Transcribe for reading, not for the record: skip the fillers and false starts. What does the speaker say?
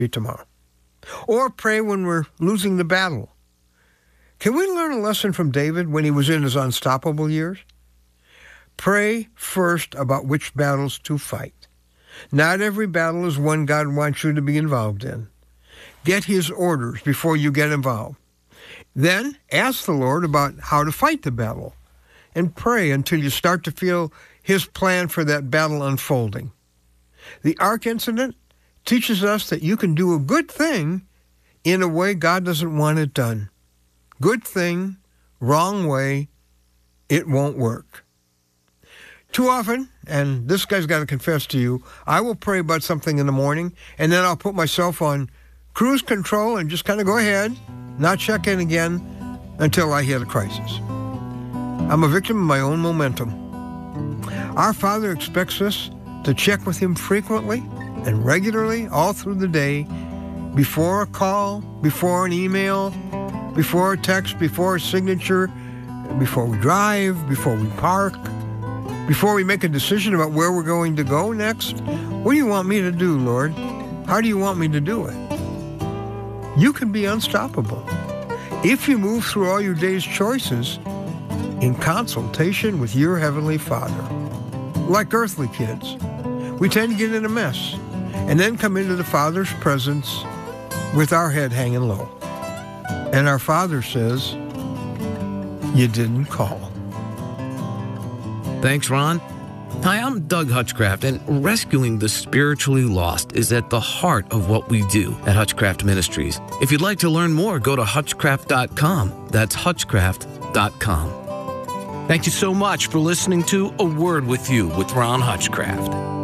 tomorrow. Or pray when we're losing the battle. Can we learn a lesson from David when he was in his unstoppable years? Pray first about which battles to fight. Not every battle is one God wants you to be involved in. Get his orders before you get involved. Then ask the Lord about how to fight the battle, and pray until you start to feel his plan for that battle unfolding. The Ark incident teaches us that you can do a good thing in a way God doesn't want it done. Good thing, wrong way, it won't work. Too often, and this guy's got to confess to you, I will pray about something in the morning, and then I'll put myself on cruise control and just kind of go ahead, not check in again until I hit a crisis. I'm a victim of my own momentum. Our Father expects us to check with him frequently and regularly all through the day, before a call, before an email, before a text, before a signature, before we drive, before we park, before we make a decision about where we're going to go next. What do you want me to do, Lord? How do you want me to do it? You can be unstoppable if you move through all your day's choices in consultation with your Heavenly Father. Like earthly kids, we tend to get in a mess and then come into the Father's presence with our head hanging low. And our Father says, you didn't call. Thanks, Ron. Hi, I'm Doug Hutchcraft, and rescuing the spiritually lost is at the heart of what we do at Hutchcraft Ministries. If you'd like to learn more, go to hutchcraft.com. That's hutchcraft.com. Thank you so much for listening to A Word With You with Ron Hutchcraft.